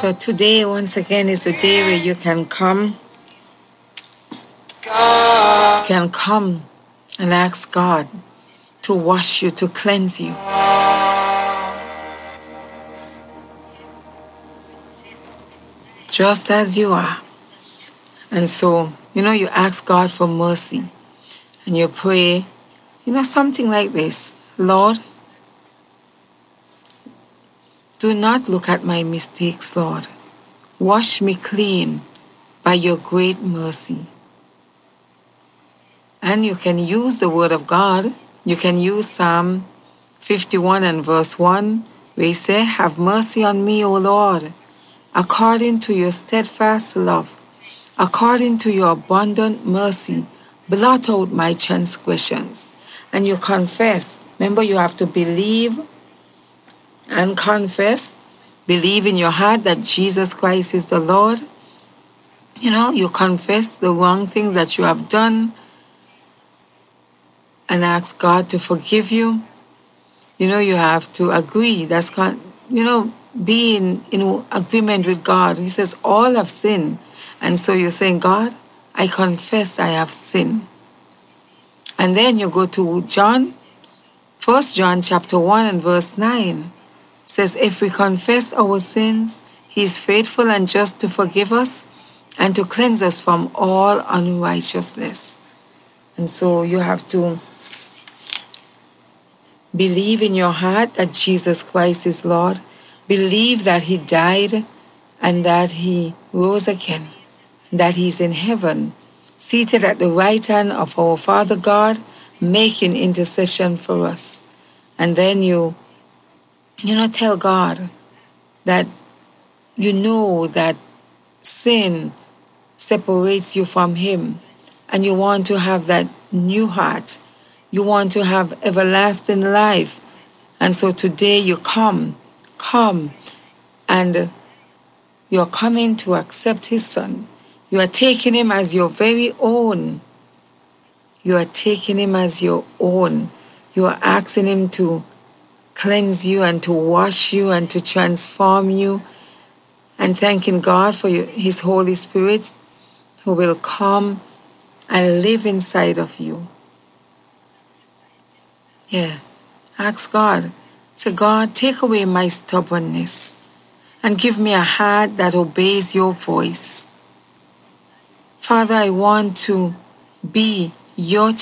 So today, once again, is a day where you can come. You can come and ask God to wash you, to cleanse you. Just as you are. And so, you ask God for mercy. And you pray, something like this. Lord, do not look at my mistakes, Lord. Wash me clean by your great mercy. And you can use the word of God. You can use Psalm 51 and verse 1, where he says, have mercy on me, O Lord, according to your steadfast love, according to your abundant mercy, blot out my transgressions. And you confess. Remember, you have to believe and confess. Believe in your heart that Jesus Christ is the Lord. You confess the wrong things that you have done and ask God to forgive you. You have to agree. That's be in agreement with God. He says, all have sinned. And so you're saying, God, I confess I have sinned. And then you go to John, 1 John chapter 1 and verse 9. It says, if we confess our sins, he is faithful and just to forgive us and to cleanse us from all unrighteousness. And so you have to believe in your heart that Jesus Christ is Lord. Believe that he died and that he rose again, that he's in heaven, seated at the right hand of our Father God, making intercession for us. And then you tell God that that sin separates you from him and you want to have that new heart. You want to have everlasting life. And so today you come, and you're coming to accept his son. You are taking him as your very own. You are taking him as your own. You are asking him to cleanse you and to wash you and to transform you, and thanking God for his Holy Spirit who will come and live inside of you. Yeah, ask God. Say, God, take away my stubbornness and give me a heart that obeys your voice. Father, I want to be your